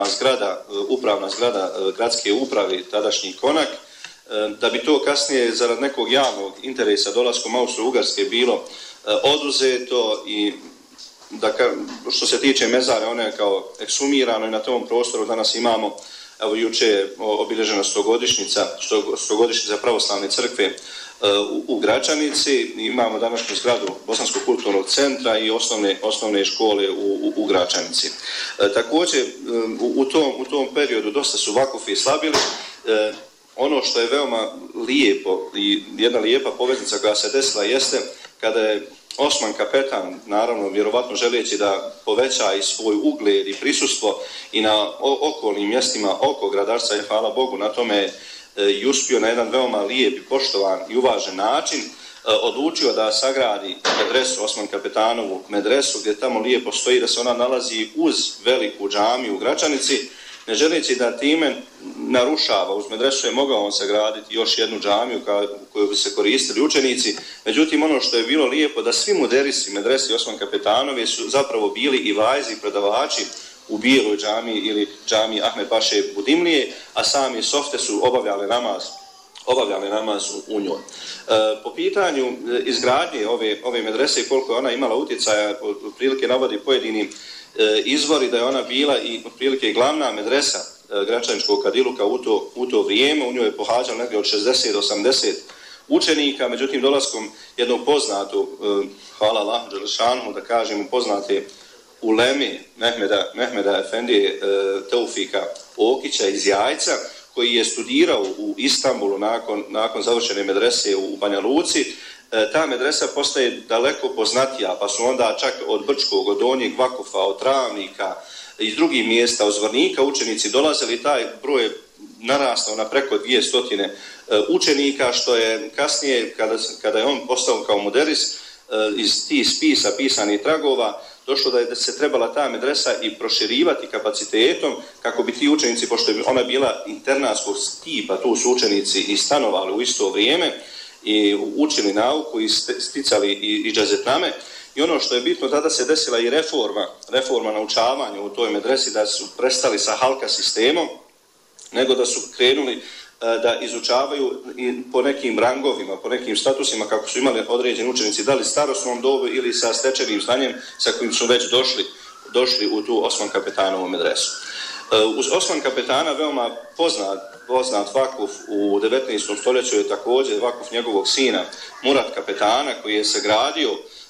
zgrada, upravna zgrada gradske uprave, tadašnji Konak, da bi to kasnije zarad nekog javnog interesa dolaskom Austro-Ugarske bilo oduzeto i da što se tiče mezara, ono je kao eksumirano i na tom prostoru danas imamo, evo juče je obilježena 100-godišnjica pravoslavne crkve u Gračanici, imamo današnju zgradu Bosanskog kulturnog centra i osnovne škole u Gračanici. Također u tom periodu dosta su vakufi slabili. Ono što je veoma lijepo i jedna lijepa poveznica koja se desila jeste kada je Osman kapetan, naravno vjerovatno želeći da poveća i svoj ugled i prisustvo i na okolnim mjestima oko Gradarca, i hvala Bogu na tome i uspio na jedan veoma lijep i poštovan i uvažen način, odlučio da sagradi medresu, Osman kapetanovu medresu, gdje tamo lijepo stoji da se ona nalazi uz veliku džamiju u Gračanici, ne želeći da time narušava. Uz medresu je mogao on sagraditi još jednu džamiju koju bi se koristili učenici. Međutim, ono što je bilo lijepo, da svi muderisi medresi Osman Kapetanove su zapravo bili i vajzi i predavači u Bijeloj džamiji ili džamiji Ahmed Paše Budimlije, a sami softe su obavljali namaz u njoj. Po pitanju izgradnje ove medrese, koliko je ona imala utjecaja, otprilike navodi pojedini izvori da je ona bila i otprilike glavna medresa Gračaničkog kadiluka u to vrijeme. U njoj je pohađalo negdje od 60 do 80 učenika, međutim dolaskom jednog poznatog, hvala Allahu dželešanu, da kažemo poznate uleme Mehmeda Efendije Teufika Okića iz Jajca, koji je studirao u Istanbulu nakon završene medrese u Banja Luci. Ta medresa postaje daleko poznatija, pa su onda čak od Brčkog, od Donjeg Vakufa, od Travnika, iz drugih mjesta, od Zvornika učenici dolazili, taj broj je narastao na preko 200 učenika, što je kasnije, kada je on postao kao muderis, iz tih spisa pisanih tragova, došlo da je se trebala ta medresa i proširivati kapacitetom kako bi ti učenici, pošto je ona bila internatskog tipa, tu su učenici i stanovali u isto vrijeme i učili nauku i sticali i džazetname. I ono što je bitno, tada se desila i reforma naučavanja u toj medresi, da su prestali sa halka sistemom, nego da su krenuli da izučavaju po nekim rangovima, po nekim statusima, kako su imali određeni učenici, da li starosnom dobu ili sa stečenim znanjem sa kojim su već došli u tu Osman Kapetanovu medresu. Uz Osman Kapetana veoma poznat vakuf u 19. stoljeću je također vakuf njegovog sina Murat Kapetana, koji je sagradio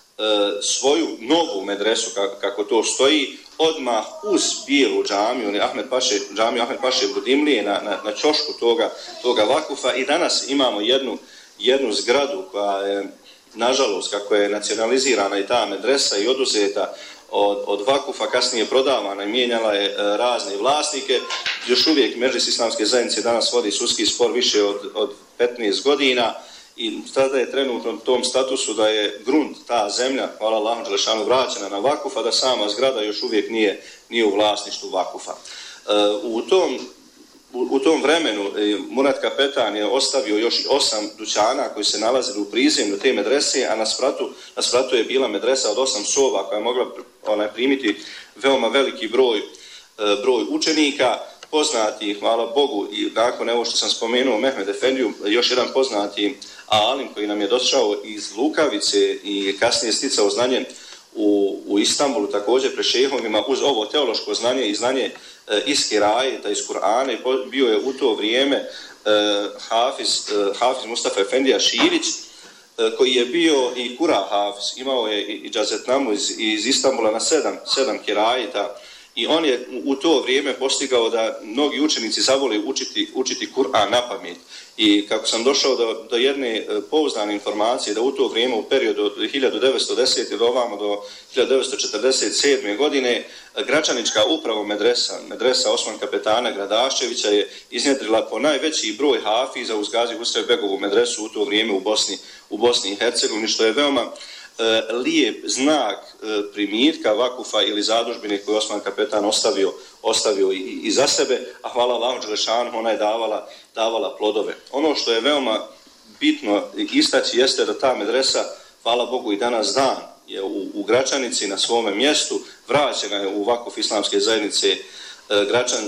svoju novu medresu, kako to stoji, odmah uz Bijelu džamiju, džamiju Ahmed Paše Budimlije na ćošku toga vakufa, i danas imamo jednu zgradu koja je, nažalost, kako je nacionalizirana i ta medresa i oduzeta od vakufa, kasnije prodavana i mijenjala je razne vlasnike. Još uvijek Medžlis Islamske zajednice danas vodi sudski spor više od 15 godina i tada je trenutno u tom statusu da je grunt, ta zemlja, hvala Allahu dželešanu, vraćena na vakuf, a da sama zgrada još uvijek nije u vlasništvu vakufa. U tom vremenu Murat Kapetan je ostavio još 8 dućana koji se nalazili u prizemlju te medrese, a na spratu je bila medresa od 8 soba koja je mogla primiti veoma veliki broj učenika. Poznati, hvala Bogu, i nakon evo što sam spomenuo Mehmed Efendiju, još jedan poznati alim koji nam je došao iz Lukavice i kasnije sticao znanje u Istanbulu, također pre šehovima, uz ovo teološko znanje i znanje iz Kirajeta, iz Kur'ana, bio je u to vrijeme Hafiz Mustafa Efendija Širić, koji je bio i Kura Hafiz, imao je i džazetnamu iz Istanbula na 7 Kirajeta. I on je u to vrijeme postigao da mnogi učenici zavole učiti Kur'an na pamet. I kako sam došao do jedne pouzdane informacije da u to vrijeme, u periodu od 1910. do ovamo do 1947. godine, Gračanička upravo medresa Osman Kapetana Gradaščevića je iznjedrila po najveći broj hafiza uz Gazi Husrev Begovu medresu u to vrijeme u Bosni i Hercegovini, što je veoma lijep znak primitka vakufa ili zadužbine koju Osman Kapetan ostavio i za sebe, a hvala Allahu dželešanu, ona je davala plodove. Ono što je veoma bitno istaći jeste da ta medresa, hvala Bogu, i danas dan je u Gračanici na svome mjestu, vraćena je u vakuf Islamske zajednice Gračanice